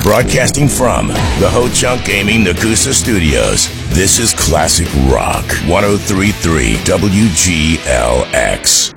Broadcasting from the Ho Chunk Gaming Nagusa Studios, this is Classic Rock 103.3 WGLX.